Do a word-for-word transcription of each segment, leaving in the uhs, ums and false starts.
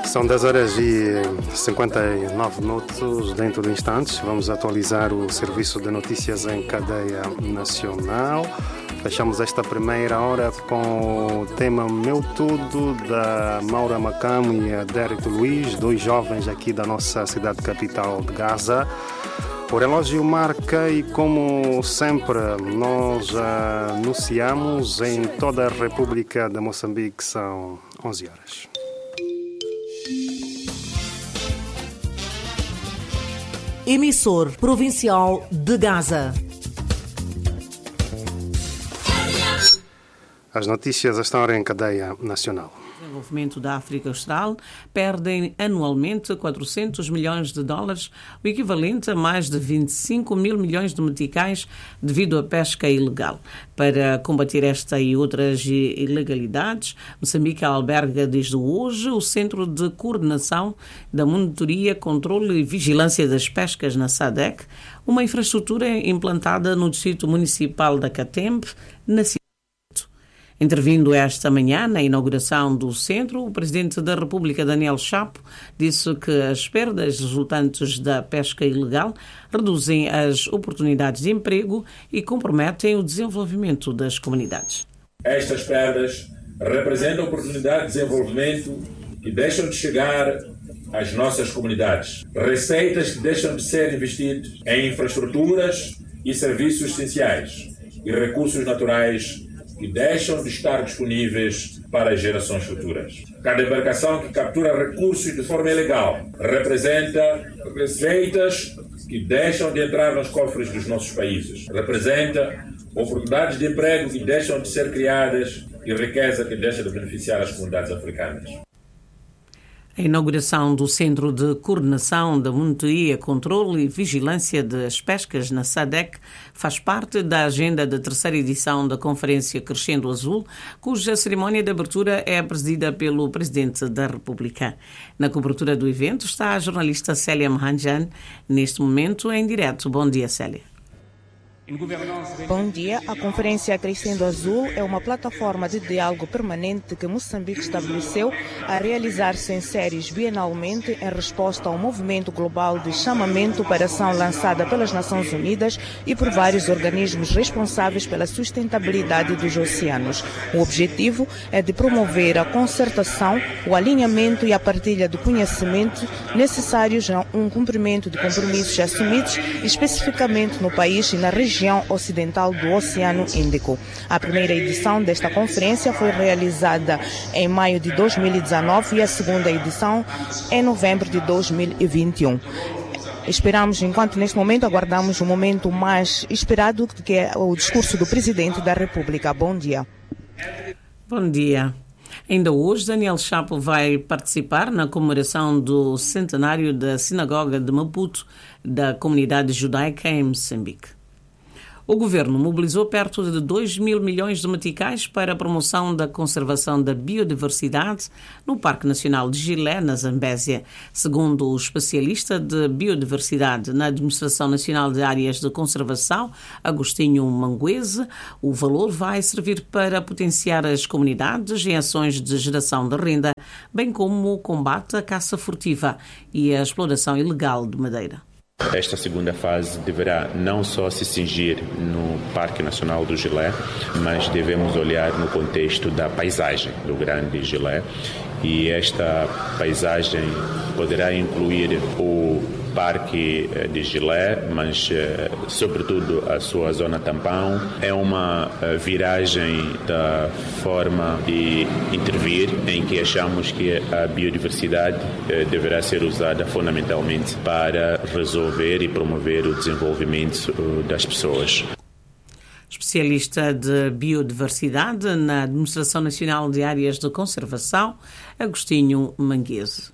São dez horas e cinquenta e nove minutos. Dentro de instantes vamos atualizar o serviço de notícias em cadeia nacional. Fechamos esta primeira hora com o tema Meu Tudo, da Maura Macamo e a Derek Luiz, dois jovens aqui da nossa cidade capital de Gaza. O relógio marca e, como sempre, nós anunciamos em toda a República de Moçambique, são onze horas. Emissor provincial de Gaza. As notícias esta hora em cadeia nacional. O desenvolvimento da África Austral perdem anualmente quatrocentos milhões de dólares, o equivalente a mais de vinte e cinco mil milhões de meticais, devido à pesca ilegal. Para combater esta e outras ilegalidades, Moçambique alberga desde hoje o Centro de Coordenação da Monitoria, Controle e Vigilância das Pescas na S A D C, uma infraestrutura implantada no Distrito Municipal da Catembe, na cidade. Intervindo esta manhã na inauguração do centro, o Presidente da República, Daniel Chapo, disse que as perdas resultantes da pesca ilegal reduzem as oportunidades de emprego e comprometem o desenvolvimento das comunidades. Estas perdas representam oportunidades de desenvolvimento que deixam de chegar às nossas comunidades. Receitas que deixam de ser investidas em infraestruturas e serviços essenciais e recursos naturais que deixam de estar disponíveis para as gerações futuras. Cada embarcação que captura recursos de forma ilegal representa receitas que deixam de entrar nos cofres dos nossos países. Representa oportunidades de emprego que deixam de ser criadas e riqueza que deixa de beneficiar as comunidades africanas. A inauguração do Centro de Coordenação da Monitoria, Controle e Vigilância das Pescas na S A D C faz parte da agenda da terceira edição da Conferência Crescendo Azul, cuja cerimónia de abertura é presidida pelo Presidente da República. Na cobertura do evento está a jornalista Célia Mhanjan, neste momento em direto. Bom dia, Célia. Bom dia. A Conferência Crescendo Azul é uma plataforma de diálogo permanente que Moçambique estabeleceu a realizar-se em séries bienalmente em resposta ao movimento global de chamamento para ação lançada pelas Nações Unidas e por vários organismos responsáveis pela sustentabilidade dos oceanos. O objetivo é de promover a concertação, o alinhamento e a partilha de conhecimento necessários a um cumprimento de compromissos assumidos especificamente no país e na região ocidental do Oceano Índico. A primeira edição desta conferência foi realizada em maio de dois mil e dezenove e a segunda edição em novembro de dois mil e vinte e um. Esperamos, enquanto neste momento aguardamos o momento mais esperado, que é o discurso do Presidente da República. Bom dia. Bom dia. Ainda hoje, Daniel Chapo vai participar na comemoração do centenário da Sinagoga de Maputo, da comunidade judaica em Moçambique. O governo mobilizou perto de dois mil milhões de meticais para a promoção da conservação da biodiversidade no Parque Nacional de Gilé, na Zambésia. Segundo o especialista de biodiversidade na Administração Nacional de Áreas de Conservação, Agostinho Manguese, o valor vai servir para potenciar as comunidades em ações de geração de renda, bem como o combate à caça furtiva e a exploração ilegal de madeira. Esta segunda fase deverá não só se cingir no Parque Nacional do Gilé, mas devemos olhar no contexto da paisagem do Grande Gilé. E esta paisagem poderá incluir o Parque de Gilé, mas sobretudo a sua zona tampão. É uma viragem da forma de intervir, em que achamos que a biodiversidade deverá ser usada fundamentalmente para resolver e promover o desenvolvimento das pessoas. Especialista de biodiversidade na Administração Nacional de Áreas de Conservação, Agostinho Manguese.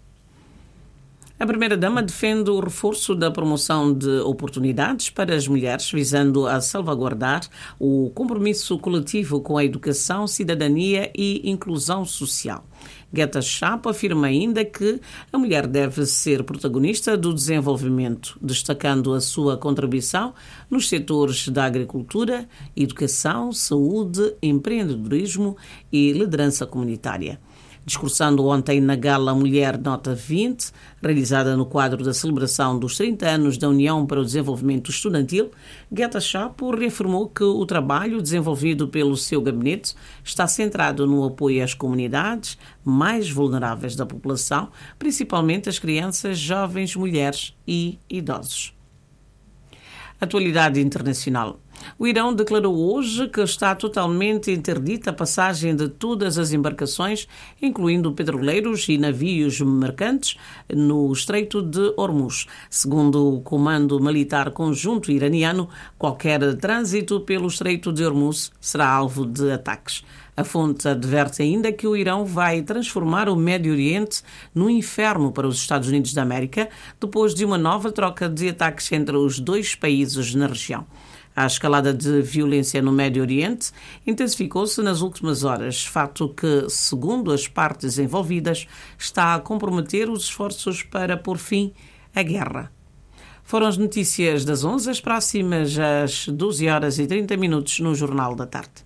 A Primeira-Dama defende o reforço da promoção de oportunidades para as mulheres, visando a salvaguardar o compromisso coletivo com a educação, cidadania e inclusão social. Guetta Chapo afirma ainda que a mulher deve ser protagonista do desenvolvimento, destacando a sua contribuição nos setores da agricultura, educação, saúde, empreendedorismo e liderança comunitária. Discursando ontem na Gala Mulher Nota vinte, realizada no quadro da celebração dos trinta anos da União para o Desenvolvimento Estudantil, Guetta Chapo reafirmou que o trabalho desenvolvido pelo seu gabinete está centrado no apoio às comunidades mais vulneráveis da população, principalmente as crianças, jovens, mulheres e idosos. Atualidade internacional. O Irão declarou hoje que está totalmente interdita a passagem de todas as embarcações, incluindo petroleiros e navios mercantes, no Estreito de Hormuz. Segundo o Comando Militar Conjunto iraniano, qualquer trânsito pelo Estreito de Hormuz será alvo de ataques. A fonte adverte ainda que o Irão vai transformar o Médio Oriente num inferno para os Estados Unidos da América, depois de uma nova troca de ataques entre os dois países na região. A escalada de violência no Médio Oriente intensificou-se nas últimas horas, fato que, segundo as partes envolvidas, está a comprometer os esforços para pôr fim à guerra. Foram as notícias das onze, as próximas às doze horas e trinta minutos no Jornal da Tarde.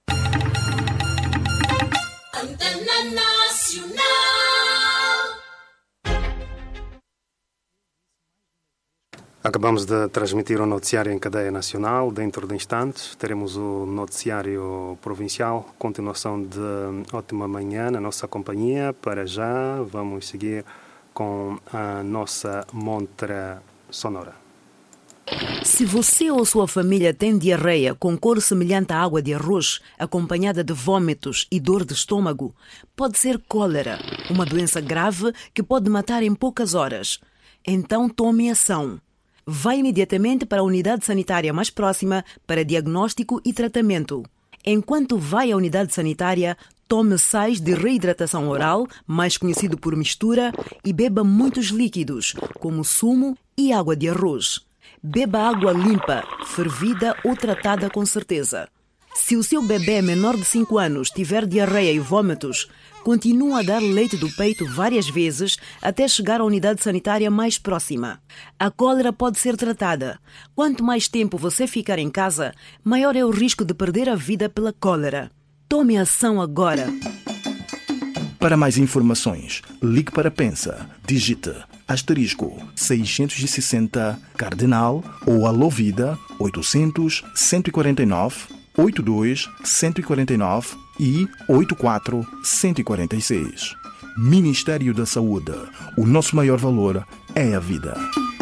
Acabamos de transmitir o noticiário em cadeia nacional. Dentro de instantes teremos o noticiário provincial. Continuação de ótima manhã na nossa companhia. Para já vamos seguir com a nossa montra sonora. Se você ou sua família tem diarreia com cor semelhante à água de arroz, acompanhada de vômitos e dor de estômago, pode ser cólera, uma doença grave que pode matar em poucas horas. Então tome ação. Vá imediatamente para a unidade sanitária mais próxima para diagnóstico e tratamento. Enquanto vai à unidade sanitária, tome sais de reidratação oral, mais conhecido por mistura, e beba muitos líquidos, como sumo e água de arroz. Beba água limpa, fervida ou tratada com certeza. Se o seu bebê menor de cinco anos tiver diarreia e vômitos, continue a dar leite do peito várias vezes até chegar à unidade sanitária mais próxima. A cólera pode ser tratada. Quanto mais tempo você ficar em casa, maior é o risco de perder a vida pela cólera. Tome ação agora. Para mais informações, ligue para Pensa, digite asterisco seiscentos e sessenta Cardinal ou Alô Vida oitocentos, cento e quarenta e nove, oitenta e dois, cento e quarenta e nove e oitenta e quatro, cento e quarenta e seis. Ministério da Saúde. O nosso maior valor é a vida.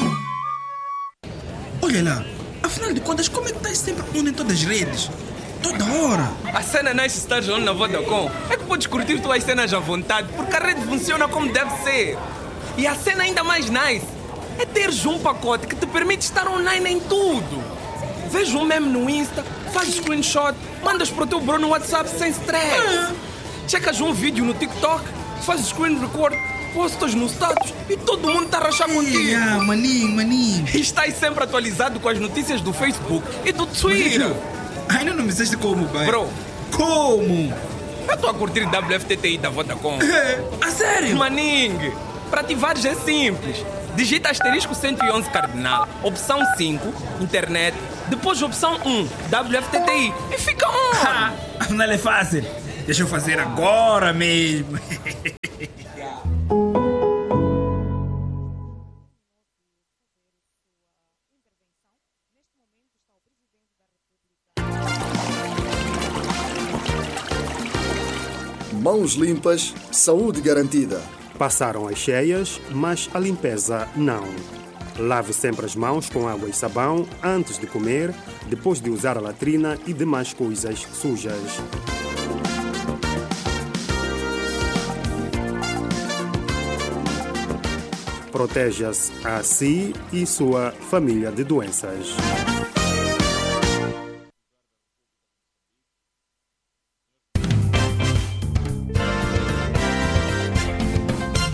Olha lá, afinal de contas, como é que estás sempre on em todas as redes? Toda hora. A cena não é estar on na Vodacom. É que podes curtir tuas cenas à vontade, porque a rede funciona como deve ser. E a cena ainda mais nice é teres um pacote que te permite estar online em tudo. Veja um meme no Insta, fazes screenshot, mandas para o teu bro no WhatsApp sem stress. É. Checas um vídeo no TikTok, fazes screen record, postas no status e todo mundo está a rachar contigo. Yeah, maninho, maninho. E estás sempre atualizado com as notícias do Facebook e do Twitter. Ainda não me disseste como, pai. Bro. Como? Eu estou a curtir W F T T I da Vodacom. É? A sério? Maning, para ativares é simples. Digita asterisco cento e onze Cardinal, opção cinco, internet, depois opção um, W F T T I e fica on. Afinal é fácil. Deixa eu fazer agora mesmo. Mãos limpas, saúde garantida. Passaram as cheias, mas a limpeza não. Lave sempre as mãos com água e sabão antes de comer, depois de usar a latrina e demais coisas sujas. Proteja-se a si e sua família de doenças.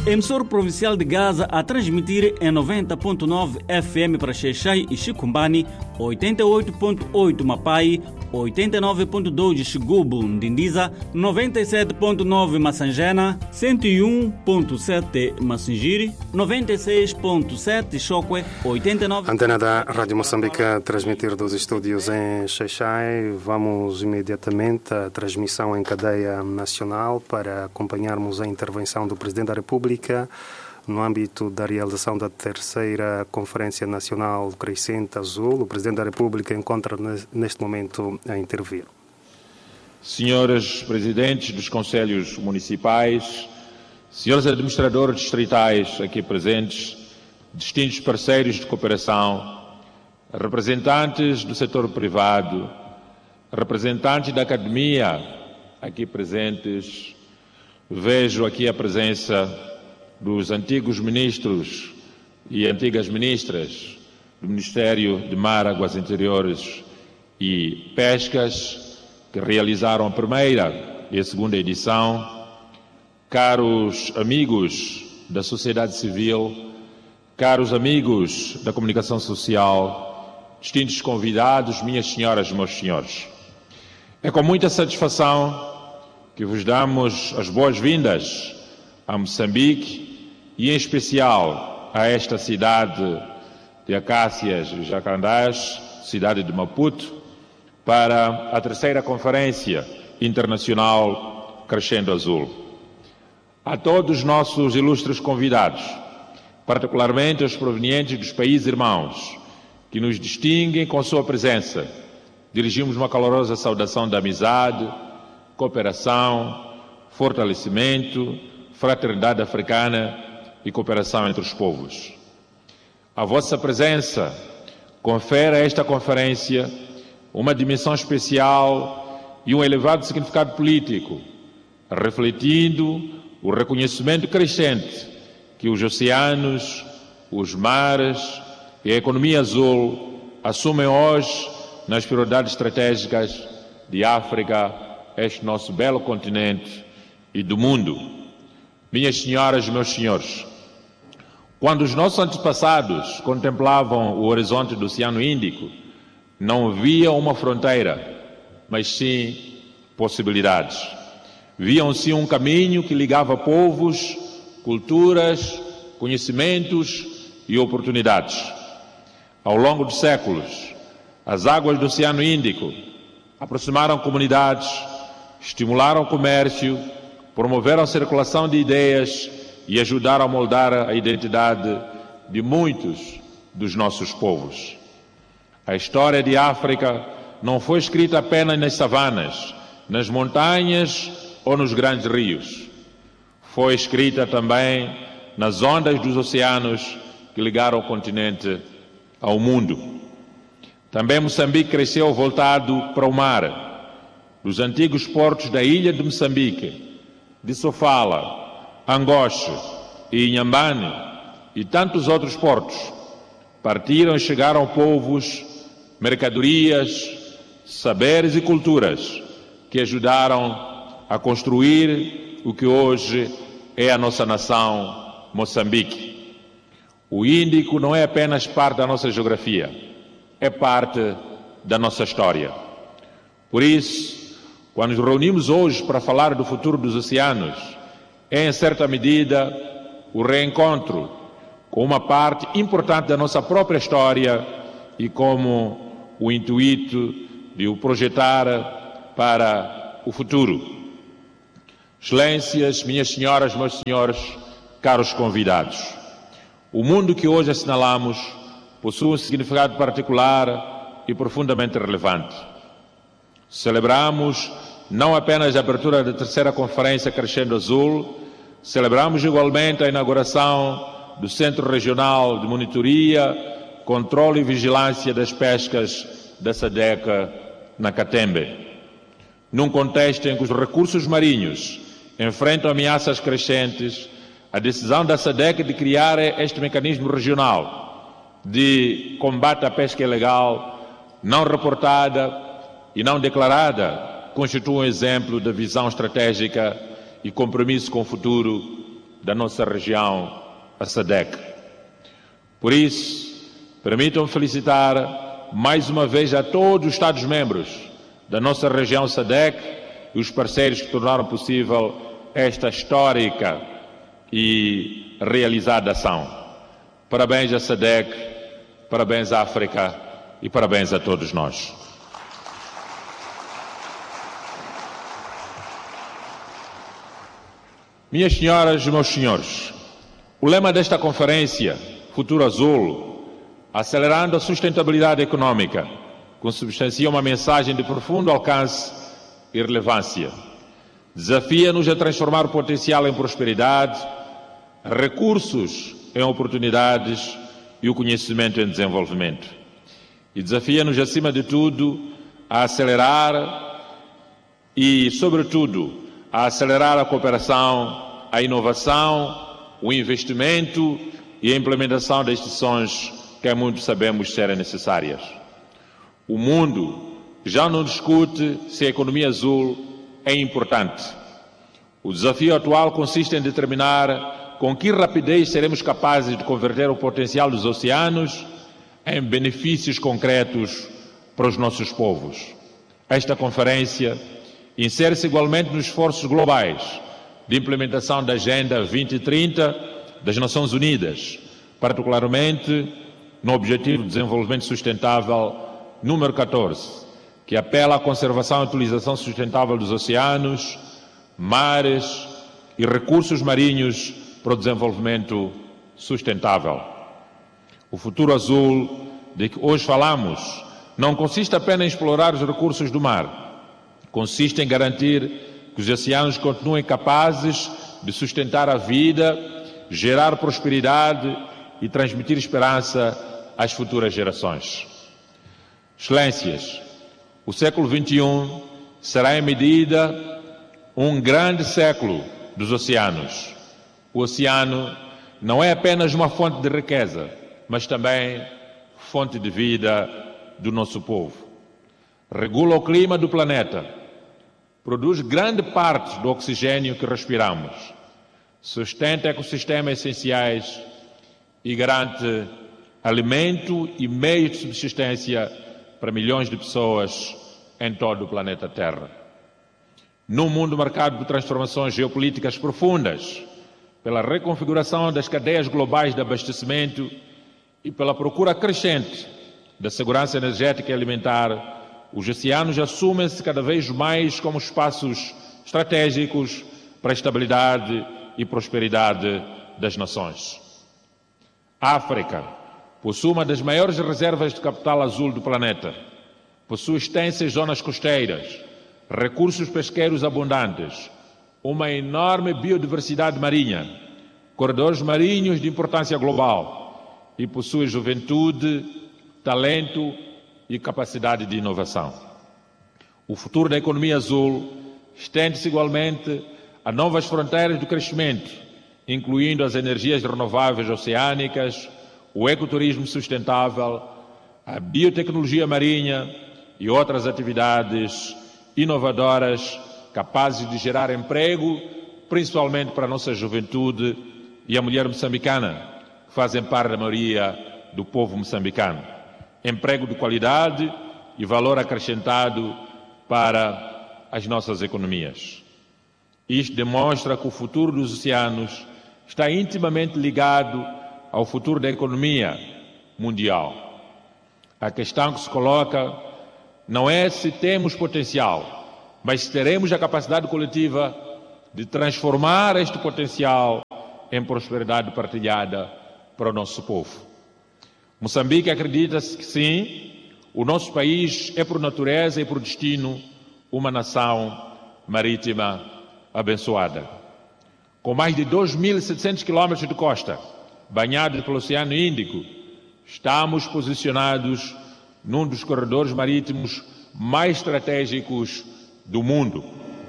Emissor provincial de Gaza a transmitir em noventa ponto nove F M para Xai-Xai e Chicombani, oitenta e oito ponto oito Mapai, oitenta e nove ponto dois Xigubu, Ndindiza, noventa e sete ponto nove Massangena, cento e um ponto sete Massingiri, noventa e seis ponto sete Chokwe, oitenta e nove... Antena da Rádio Moçambique a transmitir dos estúdios em Xai-Xai. Vamos imediatamente à transmissão em cadeia nacional para acompanharmos a intervenção do Presidente da República no âmbito da realização da terceira Conferência Nacional Crescente Azul. O Presidente da República encontra neste momento a intervir. Senhores Presidentes dos Conselhos Municipais, senhores Administradores Distritais aqui presentes, distintos parceiros de cooperação, representantes do setor privado, representantes da academia aqui presentes, vejo aqui a presença dos antigos ministros e antigas ministras do Ministério de Mar, Águas Interiores e Pescas, que realizaram a primeira e a segunda edição, caros amigos da sociedade civil, caros amigos da comunicação social, distintos convidados, minhas senhoras e meus senhores. É com muita satisfação que vos damos as boas-vindas a Moçambique e, em especial, a esta cidade de Acácias e Jacandás, cidade de Maputo, para a terceira Conferência Internacional Crescendo Azul. A todos os nossos ilustres convidados, particularmente os provenientes dos países irmãos, que nos distinguem com sua presença, dirigimos uma calorosa saudação da amizade, cooperação, fortalecimento, fraternidade africana e cooperação entre os povos. A vossa presença confere a esta conferência uma dimensão especial e um elevado significado político, refletindo o reconhecimento crescente que os oceanos, os mares e a economia azul assumem hoje nas prioridades estratégicas de África, este nosso belo continente, e do mundo. Minhas senhoras e meus senhores, quando os nossos antepassados contemplavam o horizonte do Oceano Índico, não viam uma fronteira, mas sim possibilidades. Viam sim um caminho que ligava povos, culturas, conhecimentos e oportunidades. Ao longo dos séculos, as águas do Oceano Índico aproximaram comunidades, estimularam o comércio, promoveram a circulação de ideias e ajudaram a moldar a identidade de muitos dos nossos povos. A história de África não foi escrita apenas nas savanas, nas montanhas ou nos grandes rios. Foi escrita também nas ondas dos oceanos que ligaram o continente ao mundo. Também Moçambique cresceu voltado para o mar. Dos antigos portos da ilha de Moçambique, de Sofala, Angoche e Inhambane e tantos outros portos, partiram e chegaram povos, mercadorias, saberes e culturas que ajudaram a construir o que hoje é a nossa nação, Moçambique. O Índico não é apenas parte da nossa geografia, é parte da nossa história. Por isso, quando nos reunimos hoje para falar do futuro dos oceanos, é em certa medida o reencontro com uma parte importante da nossa própria história e como o intuito de o projetar para o futuro. Excelências, minhas senhoras, meus senhores, caros convidados, o mundo que hoje assinalamos possui um significado particular e profundamente relevante. Celebramos não apenas a abertura da terceira Conferência Crescendo Azul, celebramos igualmente a inauguração do Centro Regional de Monitoria, Controle e Vigilância das Pescas da SADEC na Catembe. Num contexto em que os recursos marinhos enfrentam ameaças crescentes, a decisão da SADEC de criar este mecanismo regional de combate à pesca ilegal, não reportada e não declarada, constitui um exemplo de visão estratégica e compromisso com o futuro da nossa região, a SADC. Por isso, permitam-me felicitar mais uma vez a todos os Estados-membros da nossa região SADC e os parceiros que tornaram possível esta histórica e realizada ação. Parabéns à SADC, parabéns à África e parabéns a todos nós. Minhas senhoras e meus senhores, o lema desta conferência, Futuro Azul, acelerando a sustentabilidade econômica, consubstancia uma mensagem de profundo alcance e relevância. Desafia-nos a transformar o potencial em prosperidade, recursos em oportunidades e o conhecimento em desenvolvimento. E desafia-nos, acima de tudo, a acelerar e, sobretudo, a acelerar a cooperação, a inovação, o investimento e a implementação das decisões que muitos sabemos serem necessárias. O mundo já não discute se a economia azul é importante. O desafio atual consiste em determinar com que rapidez seremos capazes de converter o potencial dos oceanos em benefícios concretos para os nossos povos. Esta conferência insere-se igualmente nos esforços globais de implementação da Agenda vinte trinta das Nações Unidas, particularmente no Objetivo de Desenvolvimento Sustentável número catorze, que apela à conservação e utilização sustentável dos oceanos, mares e recursos marinhos para o desenvolvimento sustentável. O futuro azul de que hoje falamos não consiste apenas em explorar os recursos do mar, consiste em garantir que os oceanos continuem capazes de sustentar a vida, gerar prosperidade e transmitir esperança às futuras gerações. Excelências, o século vinte e um será em medida um grande século dos oceanos. O oceano não é apenas uma fonte de riqueza, mas também fonte de vida do nosso povo. Regula o clima do planeta, produz grande parte do oxigênio que respiramos, sustenta ecossistemas essenciais e garante alimento e meios de subsistência para milhões de pessoas em todo o planeta Terra. Num mundo marcado por transformações geopolíticas profundas, pela reconfiguração das cadeias globais de abastecimento e pela procura crescente da segurança energética e alimentar, os oceanos assumem-se cada vez mais como espaços estratégicos para a estabilidade e prosperidade das nações. A África possui uma das maiores reservas de capital azul do planeta, possui extensas zonas costeiras, recursos pesqueiros abundantes, uma enorme biodiversidade marinha, corredores marinhos de importância global e possui juventude, talento e capacidade de inovação. O futuro da economia azul estende-se igualmente a novas fronteiras do crescimento, incluindo as energias renováveis oceânicas, o ecoturismo sustentável, a biotecnologia marinha e outras atividades inovadoras capazes de gerar emprego, principalmente para a nossa juventude e a mulher moçambicana, que fazem parte da maioria do povo moçambicano. Emprego de qualidade e valor acrescentado para as nossas economias. Isto demonstra que o futuro dos oceanos está intimamente ligado ao futuro da economia mundial. A questão que se coloca não é se temos potencial, mas se teremos a capacidade coletiva de transformar este potencial em prosperidade partilhada para o nosso povo. Moçambique acredita-se que sim, o nosso país é por natureza e por destino uma nação marítima abençoada. Com mais de dois mil e setecentos quilómetros de costa, banhados pelo Oceano Índico, estamos posicionados num dos corredores marítimos mais estratégicos do mundo.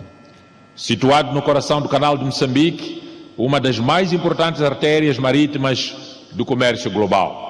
Situado no coração do Canal de Moçambique, uma das mais importantes artérias marítimas do comércio global.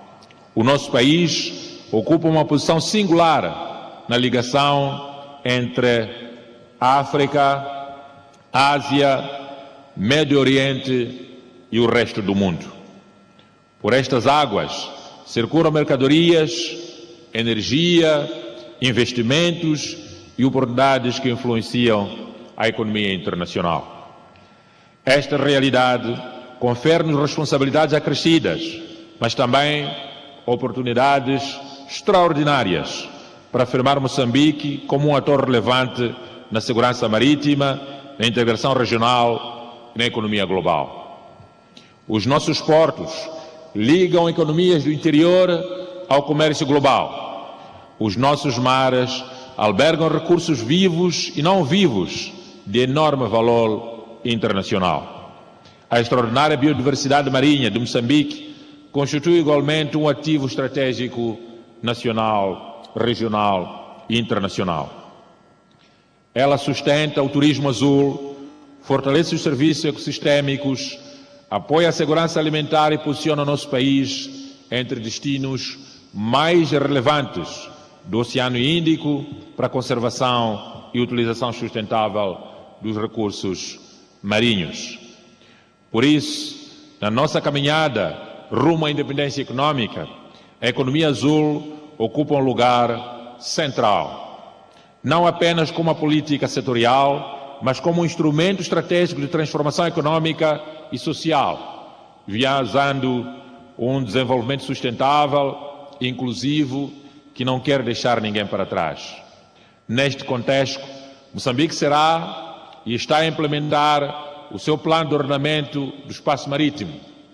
O nosso país ocupa uma posição singular na ligação entre África, Ásia, Médio Oriente e o resto do mundo. Por estas águas circulam mercadorias, energia, investimentos e oportunidades que influenciam a economia internacional. Esta realidade confere-nos responsabilidades acrescidas, mas também oportunidades extraordinárias para afirmar Moçambique como um ator relevante na segurança marítima, na integração regional e na economia global. Os nossos portos ligam economias do interior ao comércio global. Os nossos mares albergam recursos vivos e não vivos de enorme valor internacional. A extraordinária biodiversidade marinha de Moçambique constitui igualmente um ativo estratégico nacional, regional e internacional. Ela sustenta o turismo azul, fortalece os serviços ecossistêmicos, apoia a segurança alimentar e posiciona o nosso país entre destinos mais relevantes do Oceano Índico para a conservação e utilização sustentável dos recursos marinhos. Por isso, na nossa caminhada rumo à independência econômica, a economia azul ocupa um lugar central, não apenas como uma política setorial, mas como um instrumento estratégico de transformação econômica e social, visando um desenvolvimento sustentável e inclusivo que não quer deixar ninguém para trás. Neste contexto, Moçambique será e está a implementar o seu plano de ordenamento do espaço marítimo,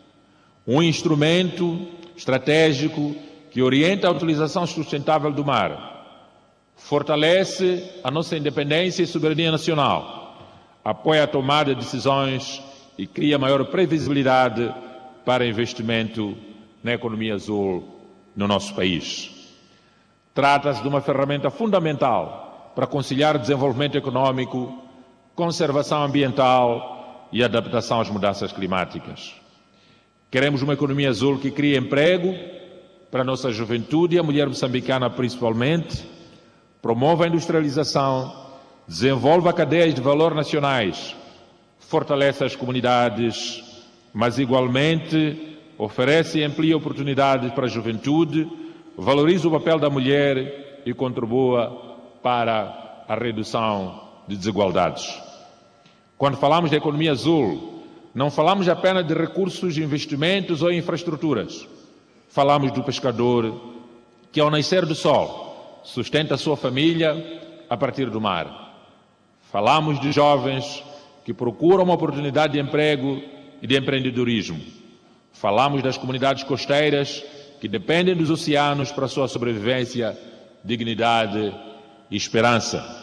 um instrumento estratégico que orienta a utilização sustentável do mar, fortalece a nossa independência e soberania nacional, apoia a tomada de decisões e cria maior previsibilidade para investimento na economia azul no nosso país. Trata-se de uma ferramenta fundamental para conciliar desenvolvimento econômico, conservação ambiental e adaptação às mudanças climáticas. Queremos uma economia azul que crie emprego para a nossa juventude e a mulher moçambicana principalmente, promova a industrialização, desenvolva cadeias de valor nacionais, fortalece as comunidades, mas igualmente oferece e amplia oportunidades para a juventude, valoriza o papel da mulher e contribua para a redução de desigualdades. Quando falamos de economia azul, não falamos apenas de recursos, investimentos ou infraestruturas. Falamos do pescador que, ao nascer do sol, sustenta a sua família a partir do mar. Falamos de jovens que procuram uma oportunidade de emprego e de empreendedorismo. Falamos das comunidades costeiras que dependem dos oceanos para a sua sobrevivência, dignidade e esperança.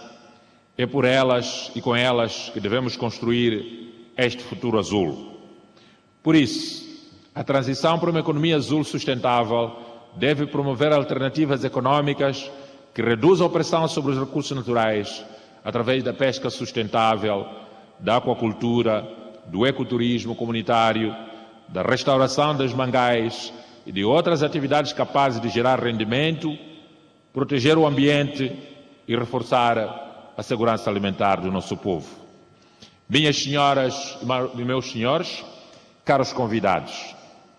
É por elas e com elas que devemos construir este futuro azul. Por isso, a transição para uma economia azul sustentável deve promover alternativas econômicas que reduzam a pressão sobre os recursos naturais através da pesca sustentável, da aquacultura, do ecoturismo comunitário, da restauração das mangais e de outras atividades capazes de gerar rendimento, proteger o ambiente e reforçar a segurança alimentar do nosso povo. Minhas senhoras e meus senhores, caros convidados,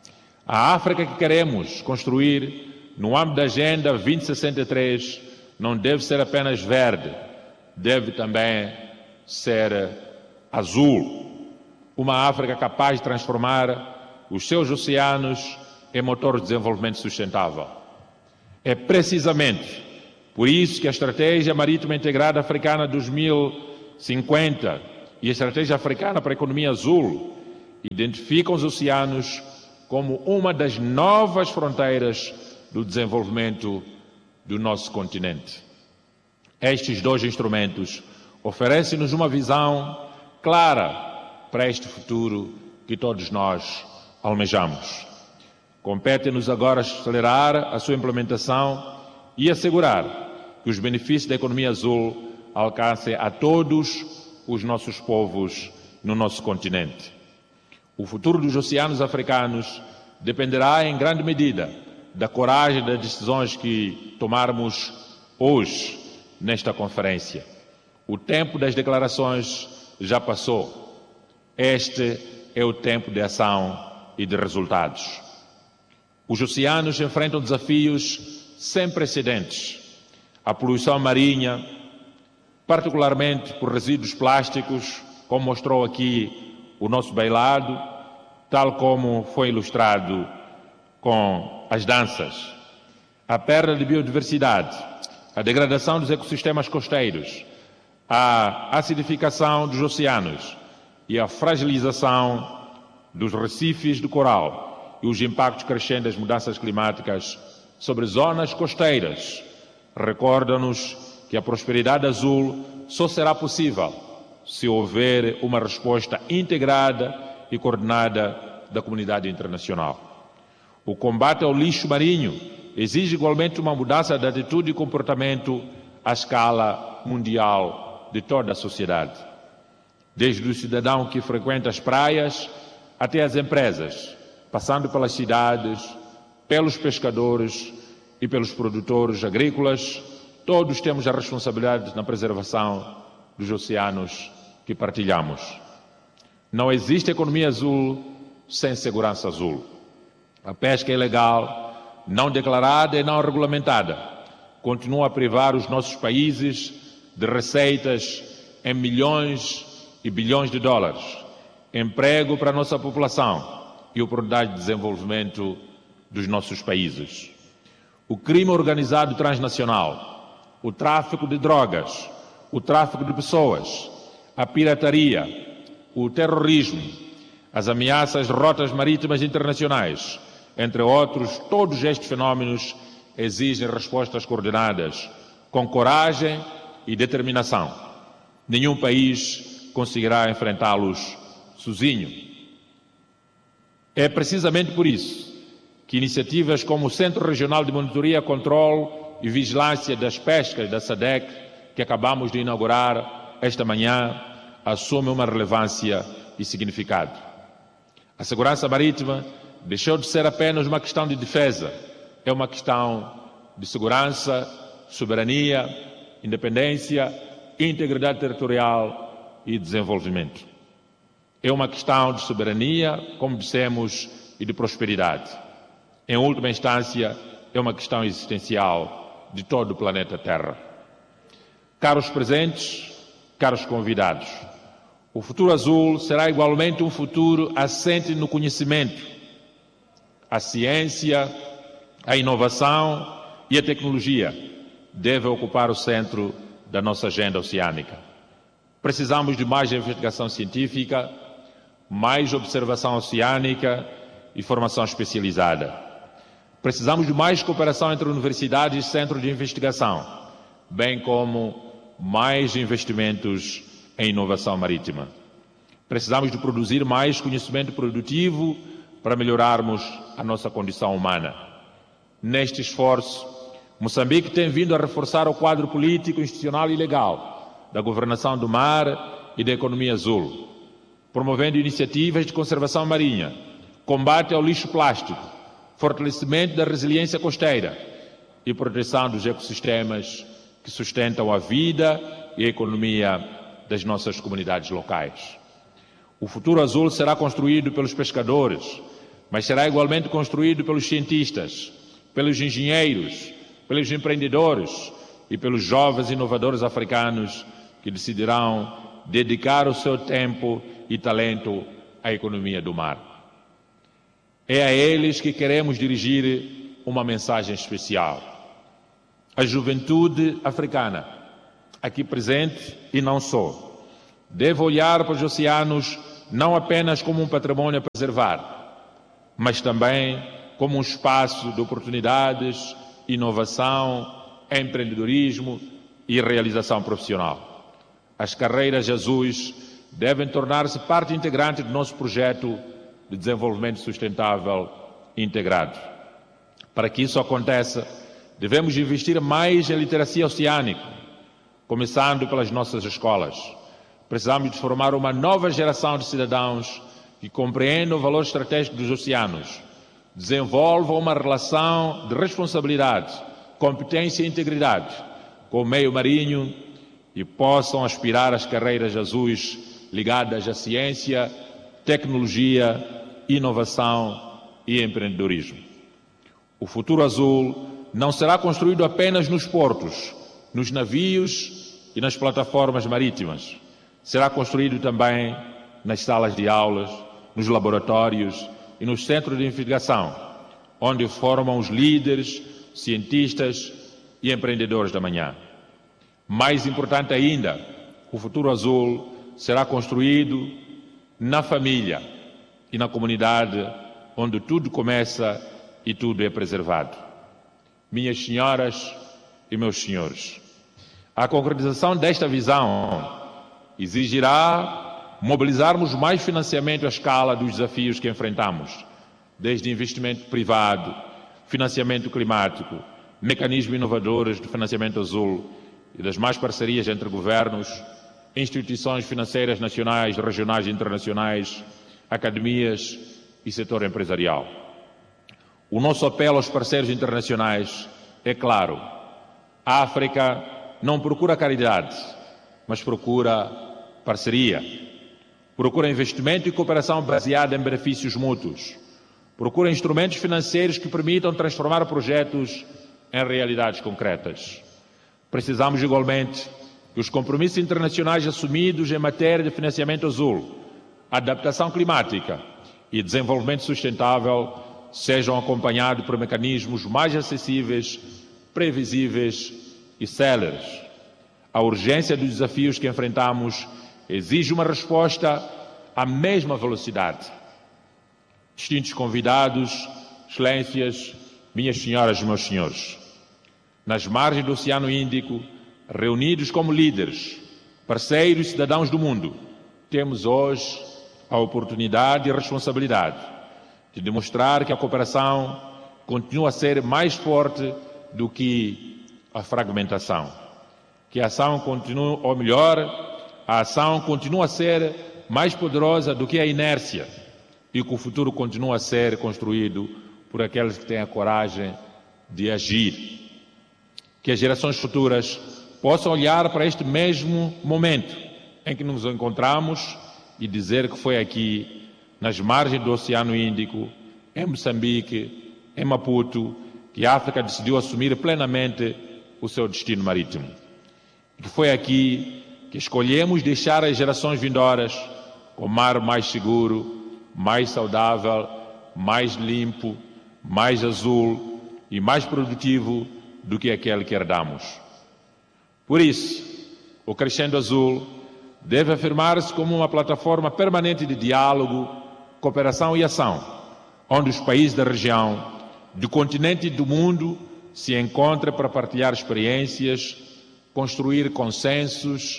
a África que queremos construir no âmbito da Agenda vinte sessenta e três não deve ser apenas verde, deve também ser azul. Uma África capaz de transformar os seus oceanos em motor de desenvolvimento sustentável. É precisamente por isso que a Estratégia Marítima Integrada Africana dois mil e cinquenta e a Estratégia Africana para a Economia Azul identificam os oceanos como uma das novas fronteiras do desenvolvimento do nosso continente. Estes dois instrumentos oferecem-nos uma visão clara para este futuro que todos nós almejamos. Compete-nos agora acelerar a sua implementação e assegurar que os benefícios da economia azul alcancem a todos os nossos povos no nosso continente. O futuro dos oceanos africanos dependerá em grande medida da coragem das decisões que tomarmos hoje nesta conferência. O tempo das declarações já passou. Este é o tempo de ação e de resultados. Os oceanos enfrentam desafios sem precedentes. A poluição marinha, particularmente por resíduos plásticos, como mostrou aqui o nosso bailado, tal como foi ilustrado com as danças. A perda de biodiversidade, a degradação dos ecossistemas costeiros, a acidificação dos oceanos e a fragilização dos recifes de coral e os impactos crescentes das mudanças climáticas sobre zonas costeiras recordam-nos que a prosperidade azul só será possível se houver uma resposta integrada e coordenada da comunidade internacional. O combate ao lixo marinho exige igualmente uma mudança de atitude e comportamento à escala mundial de toda a sociedade. Desde o cidadão que frequenta as praias até as empresas, passando pelas cidades, pelos pescadores e pelos produtores agrícolas, todos temos a responsabilidade na preservação dos oceanos que partilhamos. Não existe economia azul sem segurança azul. A pesca ilegal, não declarada e não regulamentada, continua a privar os nossos países de receitas em milhões e bilhões de dólares, emprego para a nossa população e oportunidade de desenvolvimento dos nossos países. O crime organizado transnacional, o tráfico de drogas, o tráfico de pessoas, a pirataria, o terrorismo, as ameaças de rotas marítimas internacionais, entre outros, todos estes fenómenos exigem respostas coordenadas, com coragem e determinação. Nenhum país conseguirá enfrentá-los sozinho. É precisamente por isso que iniciativas como o Centro Regional de Monitoria, Controle e Vigilância das Pescas da SADC, que acabamos de inaugurar esta manhã, assumem uma relevância e significado. A segurança marítima deixou de ser apenas uma questão de defesa, é uma questão de segurança, soberania, independência, integridade territorial e desenvolvimento. É uma questão de soberania, como dissemos, e de prosperidade. Em última instância, é uma questão existencial de todo o planeta Terra. Caros presentes, caros convidados, o futuro azul será igualmente um futuro assente no conhecimento. A ciência, a inovação e a tecnologia devem ocupar o centro da nossa agenda oceânica. Precisamos de mais investigação científica, mais observação oceânica e formação especializada. Precisamos de mais cooperação entre universidades e centros de investigação, bem como mais investimentos em inovação marítima. Precisamos de produzir mais conhecimento produtivo para melhorarmos a nossa condição humana. Neste esforço, Moçambique tem vindo a reforçar o quadro político, institucional e legal da governação do mar e da economia azul, promovendo iniciativas de conservação marinha, combate ao lixo plástico, fortalecimento da resiliência costeira e proteção dos ecossistemas que sustentam a vida e a economia das nossas comunidades locais. O futuro azul será construído pelos pescadores, mas será igualmente construído pelos cientistas, pelos engenheiros, pelos empreendedores e pelos jovens inovadores africanos que decidirão dedicar o seu tempo e talento à economia do mar. É a eles que queremos dirigir uma mensagem especial. A juventude africana, aqui presente e não só, deve olhar para os oceanos não apenas como um patrimônio a preservar, mas também como um espaço de oportunidades, inovação, empreendedorismo e realização profissional. As carreiras azuis devem tornar-se parte integrante do nosso projeto de desenvolvimento sustentável integrado. Para que isso aconteça, devemos investir mais em literacia oceânica, começando pelas nossas escolas. Precisamos de formar uma nova geração de cidadãos que compreendam o valor estratégico dos oceanos, desenvolvam uma relação de responsabilidade, competência e integridade com o meio marinho e possam aspirar às carreiras azuis ligadas à ciência, tecnologia, inovação e empreendedorismo. O futuro azul não será construído apenas nos portos, nos navios e nas plataformas marítimas. Será construído também nas salas de aulas, nos laboratórios e nos centros de investigação, onde formam os líderes, cientistas e empreendedores da manhã. Mais importante ainda, o futuro azul será construído na família e na comunidade, onde tudo começa e tudo é preservado. Minhas senhoras e meus senhores, a concretização desta visão exigirá mobilizarmos mais financiamento à escala dos desafios que enfrentamos, desde investimento privado, financiamento climático, mecanismos inovadores de financiamento azul e das mais parcerias entre governos, instituições financeiras nacionais, regionais e internacionais, academias e setor empresarial. O nosso apelo aos parceiros internacionais é claro: a África não procura caridade, mas procura parceria. Procura investimento e cooperação baseada em benefícios mútuos. Procura instrumentos financeiros que permitam transformar projetos em realidades concretas. Precisamos, igualmente, que os compromissos internacionais assumidos em matéria de financiamento azul, adaptação climática e desenvolvimento sustentável sejam acompanhados por mecanismos mais acessíveis, previsíveis e céleres. A urgência dos desafios que enfrentamos exige uma resposta à mesma velocidade. Distintos convidados, excelências, minhas senhoras e meus senhores, nas margens do Oceano Índico, reunidos como líderes, parceiros e cidadãos do mundo, temos hoje a oportunidade e a responsabilidade de demonstrar que a cooperação continua a ser mais forte do que a fragmentação. Que a ação continua, ou melhor, a ação continua a ser mais poderosa do que a inércia e que o futuro continua a ser construído por aqueles que têm a coragem de agir. Que as gerações futuras possam olhar para este mesmo momento em que nos encontramos e dizer que foi aqui, nas margens do Oceano Índico, em Moçambique, em Maputo, que a África decidiu assumir plenamente o seu destino marítimo. Que foi aqui que escolhemos deixar as gerações vindouras com mar mais seguro, mais saudável, mais limpo, mais azul e mais produtivo do que aquele que herdamos. Por isso, o Crescendo Azul deve afirmar-se como uma plataforma permanente de diálogo, cooperação e ação, onde os países da região, do continente e do mundo se encontram para partilhar experiências, construir consensos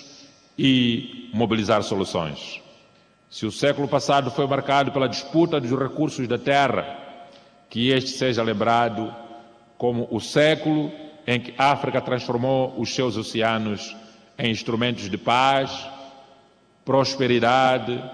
e mobilizar soluções. Se o século passado foi marcado pela disputa dos recursos da terra, que este seja lembrado como o século em que a África transformou os seus oceanos em instrumentos de paz, prosperidade,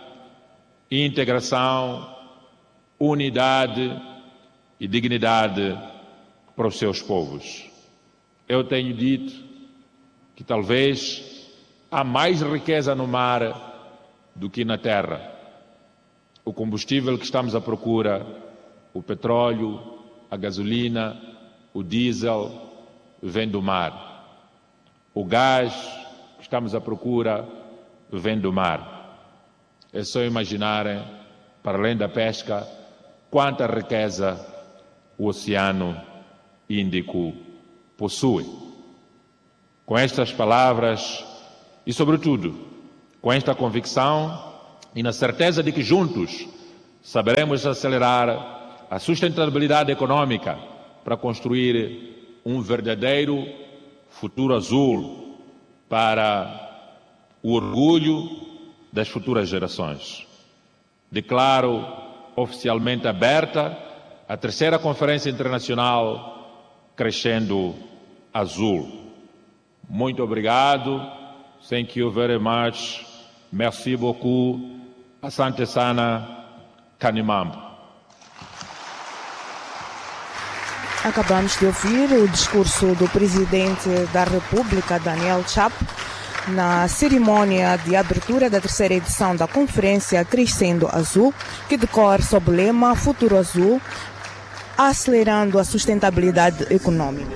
integração, unidade e dignidade para os seus povos. Eu tenho dito que talvez há mais riqueza no mar do que na terra. O combustível que estamos à procura, o petróleo, a gasolina, o diesel, vem do mar. O gás que estamos à procura vem do mar. É só imaginarem, para além da pesca, quanta riqueza o Oceano Índico possui. Com estas palavras e, sobretudo, com esta convicção e na certeza de que juntos saberemos acelerar a sustentabilidade econômica para construir um verdadeiro futuro azul para o orgulho das futuras gerações. Declaro oficialmente aberta a terceira Conferência Internacional Crescendo Azul. Muito obrigado. Thank you very much. Merci beaucoup. Asante sana. Kanimambo. Acabamos de ouvir o discurso do Presidente da República, Daniel Chapo, na cerimônia de abertura da terceira edição da Conferência Crescendo Azul, que decorre sob o lema Futuro Azul, acelerando a sustentabilidade econômica.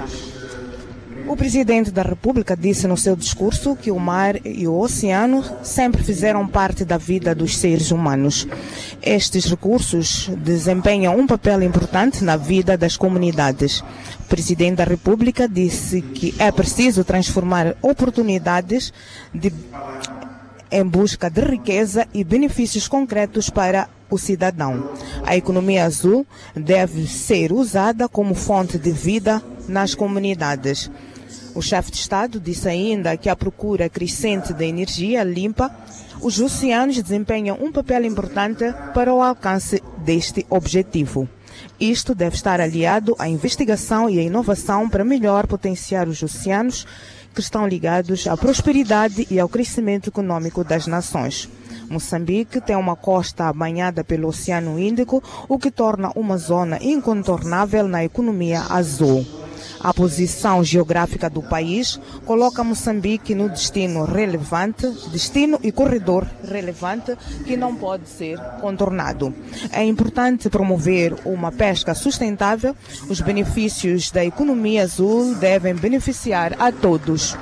O presidente da República disse no seu discurso que o mar e o oceano sempre fizeram parte da vida dos seres humanos. Estes recursos desempenham um papel importante na vida das comunidades. O presidente da República disse que é preciso transformar oportunidades de, em busca de riqueza e benefícios concretos para o cidadão. A economia azul deve ser usada como fonte de vida nas comunidades. O chefe de Estado disse ainda que a procura crescente de energia limpa, os oceanos desempenham um papel importante para o alcance deste objetivo. Isto deve estar aliado à investigação e à inovação para melhor potenciar os oceanos que estão ligados à prosperidade e ao crescimento econômico das nações. Moçambique tem uma costa banhada pelo Oceano Índico, o que torna uma zona incontornável na economia azul. A posição geográfica do país coloca Moçambique no destino relevante, destino e corredor relevante que não pode ser contornado. É importante promover uma pesca sustentável. Os benefícios da economia azul devem beneficiar a todos.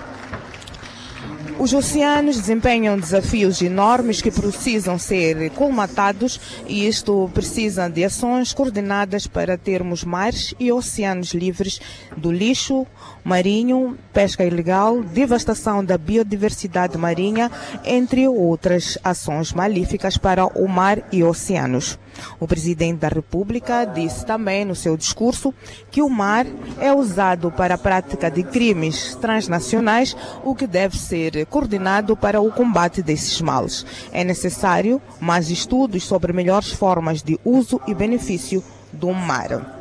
Os oceanos desempenham desafios enormes que precisam ser colmatados e isto precisa de ações coordenadas para termos mares e oceanos livres do lixo marinho, pesca ilegal, devastação da biodiversidade marinha, entre outras ações malíficas para o mar e oceanos. O presidente da República disse também no seu discurso que o mar é usado para a prática de crimes transnacionais, o que deve ser coordenado para o combate desses males. É necessário mais estudos sobre melhores formas de uso e benefício do mar.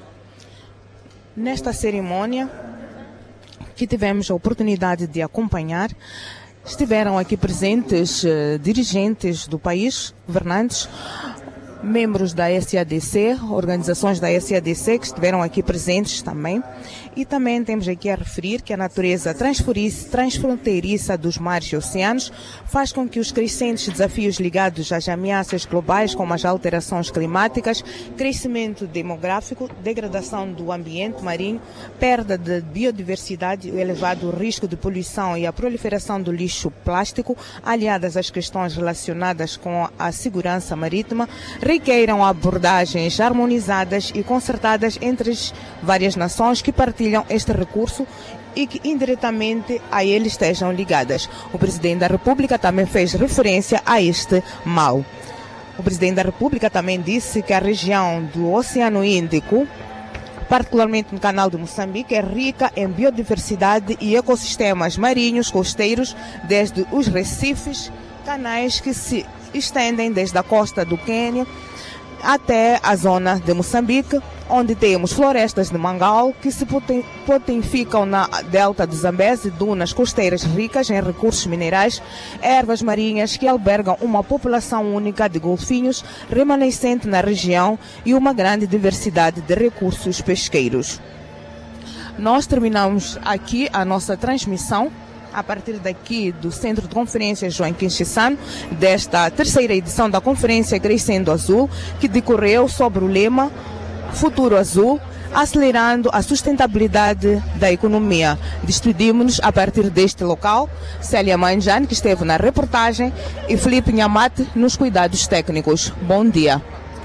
Nesta cerimônia, que tivemos a oportunidade de acompanhar, estiveram aqui presentes uh, dirigentes do país, governantes, membros da S A D C, organizações da S A D C que estiveram aqui presentes também. E também temos aqui a referir que a natureza transfronteiriça dos mares e oceanos faz com que os crescentes desafios ligados às ameaças globais, como as alterações climáticas, crescimento demográfico, degradação do ambiente marinho, perda de biodiversidade, o elevado risco de poluição e a proliferação do lixo plástico, aliadas às questões relacionadas com a segurança marítima, requeiram abordagens harmonizadas e concertadas entre as várias nações que partilham este recurso e que indiretamente a ele estejam ligadas. O presidente da República também fez referência a este mal. O presidente da República também disse que a região do Oceano Índico, particularmente no canal de Moçambique, é rica em biodiversidade e ecossistemas marinhos costeiros, desde os recifes, canais que se estendem desde a costa do Quênia até a zona de Moçambique, onde temos florestas de mangal que se potencificam na delta do Zambeze, dunas costeiras ricas em recursos minerais, ervas marinhas que albergam uma população única de golfinhos remanescente na região e uma grande diversidade de recursos pesqueiros. Nós terminamos aqui a nossa transmissão a partir daqui do Centro de Conferências Joaquim Chissano, desta terceira edição da Conferência Crescendo Azul, que decorreu sobre o lema Futuro Azul, acelerando a sustentabilidade da economia. Despedimos-nos a partir deste local, Célia Manjane, que esteve na reportagem, e Felipe Nhamate nos cuidados técnicos. Bom dia.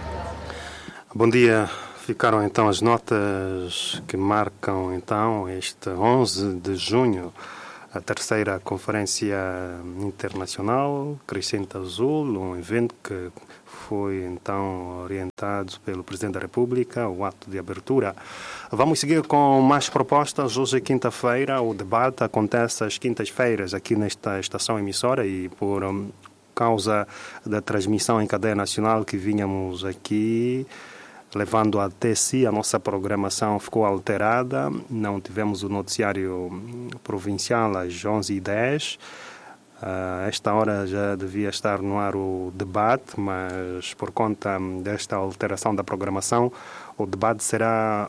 Bom dia. Ficaram então as notas que marcam então este onze de junho, a terceira Conferência Internacional Crescente Azul, um evento que foi então orientado pelo Presidente da República, o ato de abertura. Vamos seguir com mais propostas. Hoje é quinta-feira, o debate acontece às quintas-feiras aqui nesta estação emissora e por um, causa da transmissão em cadeia nacional que vínhamos aqui levando até si, a nossa programação ficou alterada, não tivemos o noticiário provincial às onze e dez. A esta hora já devia estar no ar o debate, mas por conta desta alteração da programação, o debate será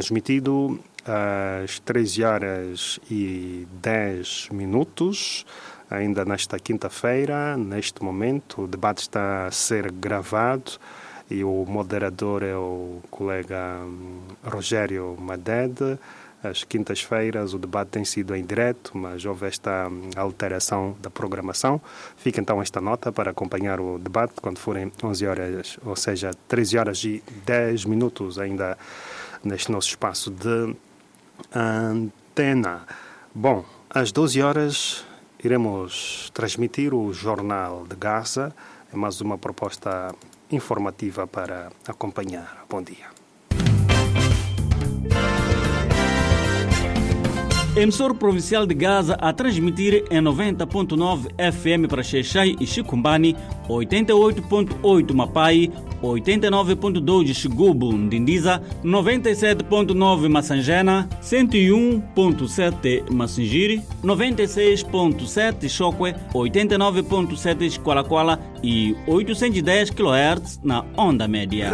transmitido às treze horas e dez minutos ainda nesta quinta-feira. Neste momento, o debate está a ser gravado e o moderador é o colega Rogério Madede. Às quintas-feiras o debate tem sido em direto, mas houve esta alteração da programação. Fica então esta nota para acompanhar o debate quando forem onze horas, ou seja, treze horas e dez minutos ainda neste nosso espaço de antena. Bom, às doze horas iremos transmitir o Jornal de Gaza. É mais uma proposta informativa para acompanhar. Bom dia. Emissor provincial de Gaza a transmitir em noventa ponto nove F M para Xai-Xai e Chicumbani, oitenta e oito ponto oito Mapai, oitenta e nove ponto dois Xigubu, Ndindiza, noventa e sete ponto nove Massangena, cento e um ponto sete Massingiri, noventa e seis ponto sete Chokwe, oitenta e nove ponto sete Qualaquala e oitocentos e dez quilohertz na onda média.